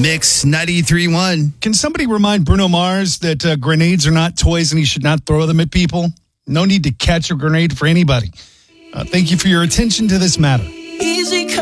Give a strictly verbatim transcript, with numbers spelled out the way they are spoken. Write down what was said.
Mix ninety-three point one. Can somebody remind Bruno Mars that uh, grenades are not toys and he should not throw them at people? No need to catch a grenade for anybody. Uh, thank you for your attention to this matter.